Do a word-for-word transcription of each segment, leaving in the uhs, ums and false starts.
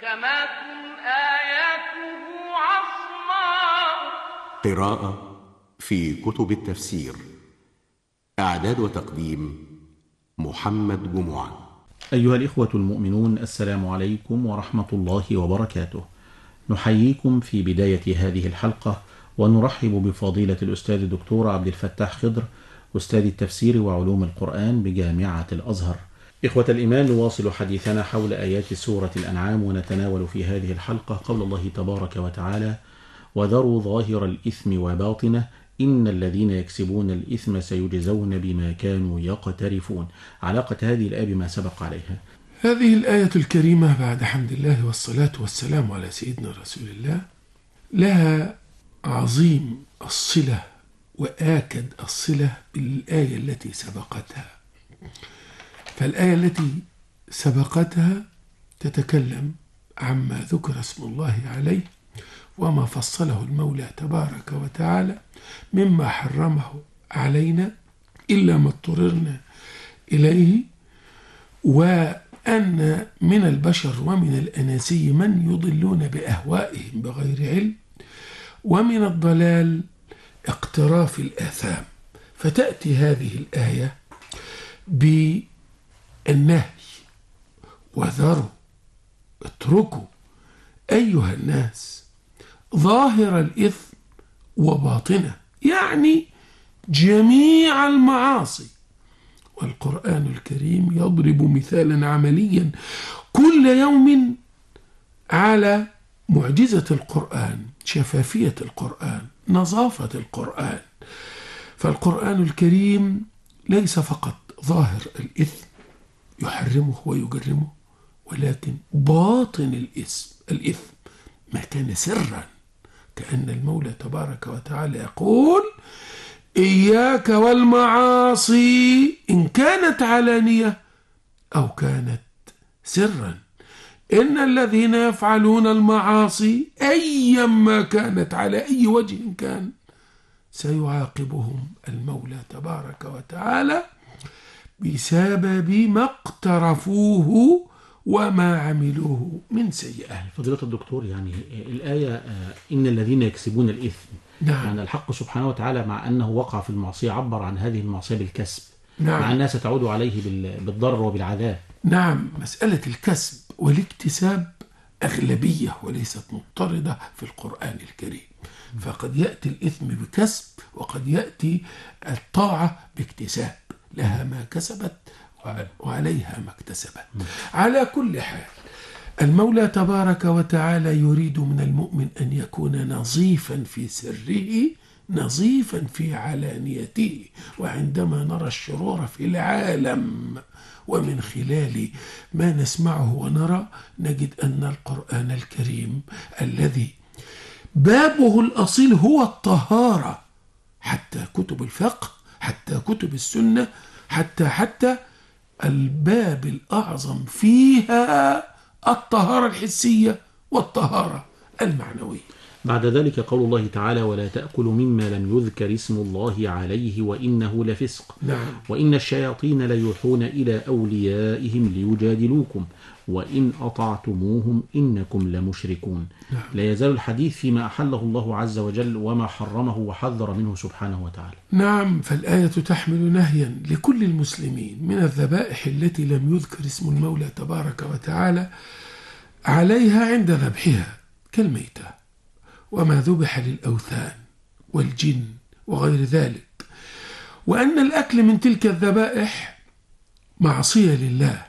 محكمات آياته عصماء. قراءة في كتب التفسير. إعداد وتقديم محمد جمعة. أيها الإخوة المؤمنون، السلام عليكم ورحمة الله وبركاته. نحييكم في بداية هذه الحلقة ونرحب بفضيلة الأستاذ الدكتور عبد الفتاح خضر، أستاذ التفسير وعلوم القرآن بجامعة الأزهر. إخوة الإيمان، نواصل حديثنا حول آيات سورة الأنعام، ونتناول في هذه الحلقة قول الله تبارك وتعالى: وذروا ظاهر الإثم وباطنه إن الذين يكسبون الإثم سيجزون بما كانوا يقترفون. علاقة هذه الآية بما سبق عليها. هذه الآية الكريمة بعد حمد الله والصلاة والسلام على سيدنا رسول الله لها عظيم الصلة وآكد الصلة بالآية التي سبقتها. فالآية التي سبقتها تتكلم عما ذكر اسم الله عليه وما فصله المولى تبارك وتعالى مما حرمه علينا إلا ما اضطررنا إليه، وأن من البشر ومن الأناسي من يضلون بأهوائهم بغير علم، ومن الضلال اقتراف الآثام. فتأتي هذه الآية بالنهي: وذروا، اتركوا أيها الناس ظاهر الإثم وباطنه، يعني جميع المعاصي. والقرآن الكريم يضرب مثالا عمليا كل يوم على معجزة القرآن، شفافية القرآن، نظافة القرآن. فالقرآن الكريم ليس فقط ظاهر الإثم يحرمه ويجرمه، ولكن باطن الإثم الإثم ما كان سرا، كأن المولى تبارك وتعالى يقول: إياك والمعاصي إن كانت علانية أو كانت سرا، إن الذين يفعلون المعاصي أيما كانت على أي وجه كان سيعاقبهم المولى تبارك وتعالى بسبب ما اقترفوه وما عملوه من سيئات. فضيلة الدكتور، يعني الآية إن الذين يكسبون الإثم، نعم. يعني الحق سبحانه وتعالى مع أنه وقع في المعصية عبر عن هذه المعصية بالكسب، نعم. مع أنها ستعود عليه بالضرر وبالعذاب. نعم، مسألة الكسب والاكتساب أغلبية وليست مضطردة في القرآن الكريم. فقد يأتي الإثم بكسب وقد يأتي الطاعة باكتساب، لها ما كسبت وعليها ما اكتسبت. على كل حال، المولى تبارك وتعالى يريد من المؤمن أن يكون نظيفا في سره نظيفا في علانيته. وعندما نرى الشرور في العالم ومن خلال ما نسمعه ونرى نجد أن القرآن الكريم الذي بابه الأصيل هو الطهارة، حتى كتب الفقه، حتى كتب السنة، حتى حتى الباب الأعظم فيها الطهارة الحسية والطهارة المعنوية. بعد ذلك قول الله تعالى: ولا تأكلوا مما لم يذكر اسم الله عليه وإنه لفسق. نعم. وإن الشياطين ليوحون إلى أوليائهم ليجادلوكم وإن أطعتموهم إنكم لمشركون. نعم. لا يزال الحديث فيما أحله الله عز وجل وما حرمه وحذر منه سبحانه وتعالى. نعم، فالآية تحمل نهيا لكل المسلمين من الذبائح التي لم يذكر اسم المولى تبارك وتعالى عليها عند ذبحها، كالميتة وما ذبح للأوثان والجن وغير ذلك، وأن الأكل من تلك الذبائح معصية لله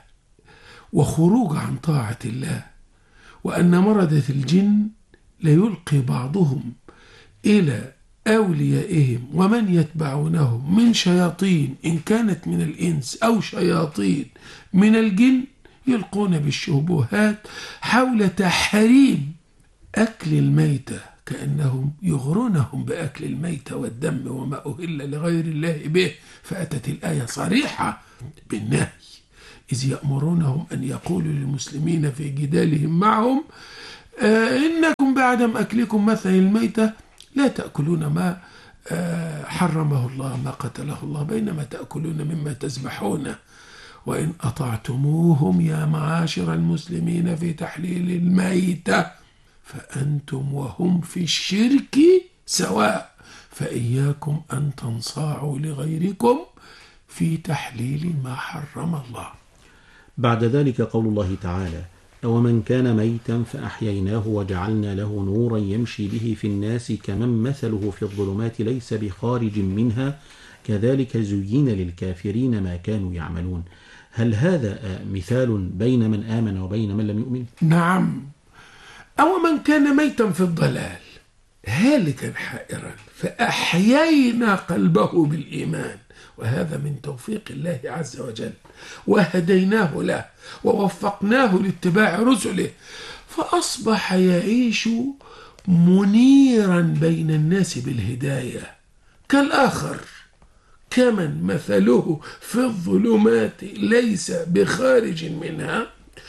وخروج عن طاعة الله، وأن مردة الجن ليلقي بعضهم إلى أوليائهم ومن يتبعونهم من شياطين إن كانت من الإنس أو شياطين من الجن يلقون بالشبهات حول تحريم أكل الميتة، كأنهم يغرونهم بأكل الميتة والدم وما أهل لغير الله به. فأتت الآية صريحة بالنهي، إذ يأمرونهم أن يقولوا للمسلمين في جدالهم معهم: آه إنكم بعدم أكلكم مثل الميتة لا تأكلون ما آه حرمه الله ما قتله الله، بينما تأكلون مما تذبحونه. وإن أطعتموهم يا معاشر المسلمين في تحليل الميتة فأنتم وهم في الشرك سواء، فإياكم أن تنصاعوا لغيركم في تحليل ما حرم الله. بعد ذلك قول الله تعالى: أومن كان ميتا فأحييناه وجعلنا له نورا يمشي به في الناس كمن مثله في الظلمات ليس بخارج منها كذلك زين للكافرين ما كانوا يعملون. هل هذا مثال بين من آمن وبين من لم يؤمن؟ نعم. أومن كان ميتا في الضلال هالكا حائرا فأحيينا قلبه بالإيمان، وهذا من توفيق الله عز وجل، وهديناه له ووفقناه لاتباع رسله فأصبح يعيش منيرا بين الناس بالهداية، كالآخر كمن مثله في الظلمات ليس بخارج منها،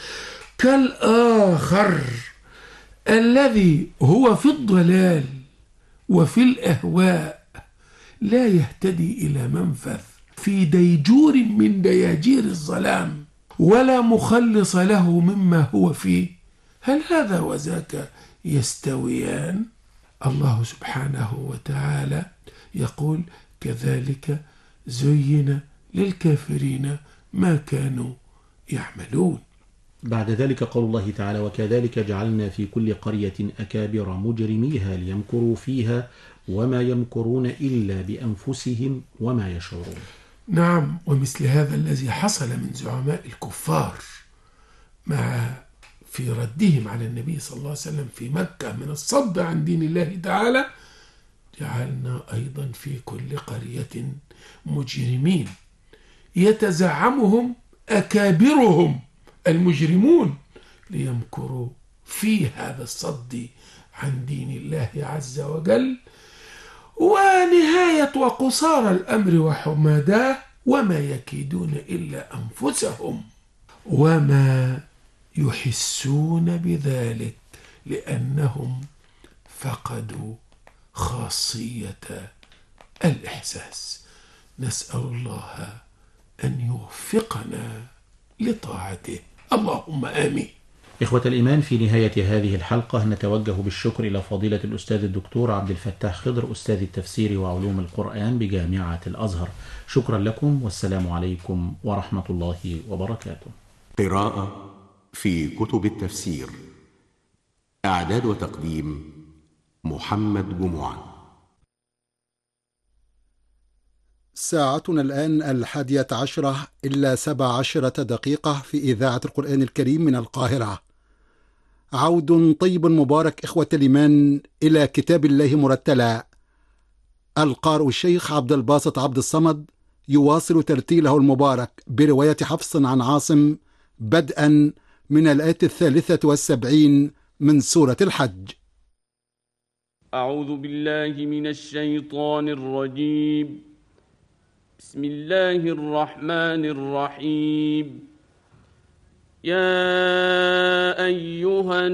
كالآخر الذي هو في الضلال وفي الأهواء لا يهتدي إلى منفذ في ديجور من دياجير الظلام ولا مخلص له مما هو فيه. هل هذا وذاك يستويان؟ الله سبحانه وتعالى يقول: كذلك زين للكافرين ما كانوا يعملون. بعد ذلك قول الله تعالى: وكذلك جعلنا في كل قرية أكابر مجرميها ليمكروا فيها وما يمكرون إلا بأنفسهم وما يشعرون. نعم، ومثل هذا الذي حصل من زعماء الكفار مع في ردهم على النبي صلى الله عليه وسلم في مكة من الصد عن دين الله تعالى، جعلنا أيضا في كل قرية مجرمين يتزعمهم أكابرهم المجرمون ليمكروا في هذا الصد عن دين الله عز وجل. ونهاية وقصار الأمر وحماداه وما يكيدون إلا أنفسهم وما يحسون بذلك لأنهم فقدوا خاصية الإحساس. نسأل الله أن يوفقنا لطاعته، اللهم آمين. إخوة الإيمان، في نهاية هذه الحلقة نتوجه بالشكر إلى فضيلة الأستاذ الدكتور عبد الفتاح خضر أستاذ التفسير وعلوم القرآن بجامعة الأزهر. شكرا لكم والسلام عليكم ورحمة الله وبركاته. قراءة في كتب التفسير. إعداد وتقديم محمد جمعان. ساعتنا الآن الحادية عشرة إلا سبع عشرة دقيقة في إذاعة القرآن الكريم من القاهرة. عود طيب مبارك إخوة الإيمان إلى كتاب الله مرتلا. القارئ الشيخ عبد الباسط عبد الصمد يواصل ترتيله المبارك برواية حفص عن عاصم بدءا من الآية الثالثة والسبعين من سورة الحج. أعوذ بالله من الشيطان الرجيم. بسم الله الرحمن الرحيم. يا أيها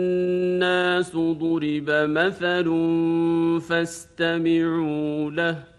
الناس ضرب مثل فاستمعوا له